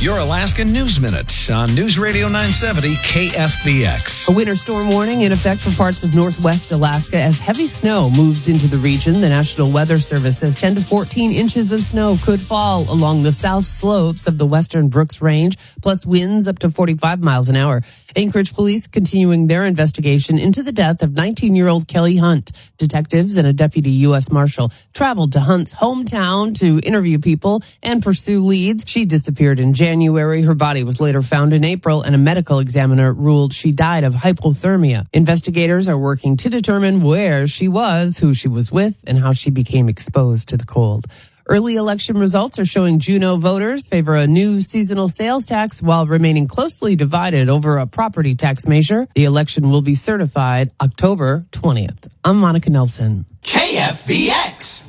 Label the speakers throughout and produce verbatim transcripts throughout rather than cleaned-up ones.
Speaker 1: Your Alaskan News Minute on News Radio nine seventy K F B X.
Speaker 2: A winter storm warning in effect for parts of northwest Alaska as heavy snow moves into the region. The National Weather Service says ten to fourteen inches of snow could fall along the south slopes of the western Brooks Range, plus winds up to forty-five miles an hour. Anchorage police continuing their investigation into the death of nineteen-year-old Kelly Hunt. Detectives and a deputy U S Marshal traveled to Hunt's hometown to interview people and pursue leads. She disappeared in January. Her body was later found in April, and a medical examiner ruled she died of hypothermia. Investigators are working to determine where she was, who she was with, and how she became exposed to the cold. Early election results are showing Juneau voters favor a new seasonal sales tax while remaining closely divided over a property tax measure. The election will be certified October twentieth. I'm Monica Nelson.
Speaker 3: K F B X.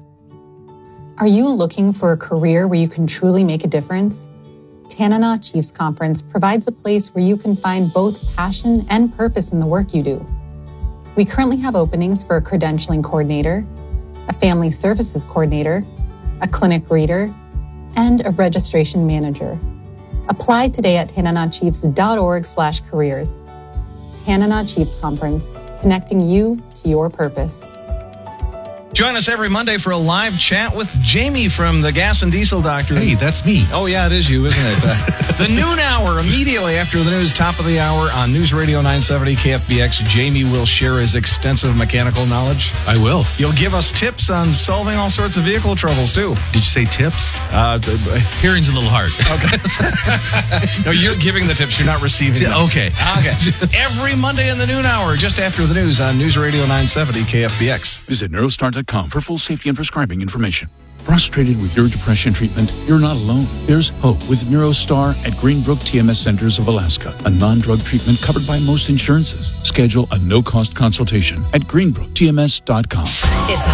Speaker 4: Are you looking for a career where you can truly make a difference? Tanana Chiefs Conference provides a place where you can find both passion and purpose in the work you do. We currently have openings for a credentialing coordinator, a family services coordinator, a clinic reader, and a registration manager. Apply today at tananachiefs.org slash careers. Tanana Chiefs Conference, connecting you to your purpose.
Speaker 1: Join us every Monday for a live chat with Jamie from the Gas and Diesel Doctor.
Speaker 5: Hey, that's me.
Speaker 1: Oh, yeah, it is you, isn't it? Uh, the noon hour, immediately after the news, top of the hour on News Radio nine seventy K F B X. Jamie will share his extensive mechanical knowledge.
Speaker 5: I will.
Speaker 1: You'll give us tips on solving all sorts of vehicle troubles, too.
Speaker 5: Did you say tips?
Speaker 1: Uh,
Speaker 5: Hearing's a little hard.
Speaker 1: Okay. No, you're giving the tips. You're not receiving them.
Speaker 5: Okay.
Speaker 1: Okay. Every Monday in the noon hour, just after the news on News Radio nine seventy K F B X.
Speaker 6: Visit neurostar dot com for full safety and prescribing information. Frustrated with your depression treatment? You're not alone. There's hope with NeuroStar at Greenbrook T M S Centers of Alaska, a non-drug treatment covered by most insurances. Schedule a no-cost consultation at greenbrook t m s dot com.
Speaker 7: It's